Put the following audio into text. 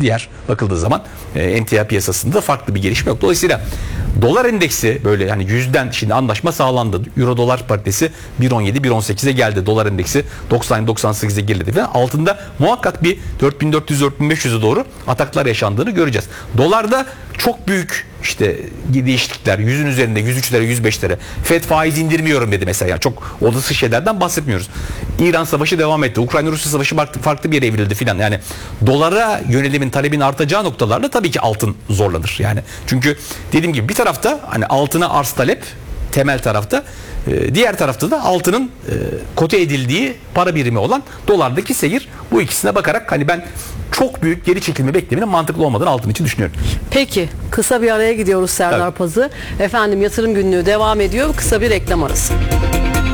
diğer bakıldığı zaman emtia piyasasında farklı bir gelişme yok. Dolayısıyla dolar endeksi böyle yani 100'den şimdi anlaşma sağlandı. Euro dolar paritesi 1.17 1.18'e geldi. Dolar endeksi 90-98'e geriledi falan. Altında muhakkak bir 4400-4500'e doğru ataklar yaşandığını göreceğiz. Dolarda çok büyük işte değişiklikler 100'ün üzerinde 103'lere 105'lere FED faiz indirmiyorum dedi mesela. Yani çok olası şeylerden bahsetmiyoruz. İran savaşı devam etti. Ukrayna-Rusya savaşı farklı bir yere evrildi filan. Yani dolara yönelimin talebin artacağı noktalarda tabii ki altın zorlanır. Yani çünkü dediğim gibi bir tarafta hani altına arz talep temel tarafta, diğer tarafta da altının kote edildiği para birimi olan dolardaki seyir, bu ikisine bakarak hani ben çok büyük geri çekilme beklemenin mantıklı olmadığını altın için düşünüyorum. Peki kısa bir araya gidiyoruz Serdar Pazı. Efendim yatırım günlüğü devam ediyor. Kısa bir reklam arası.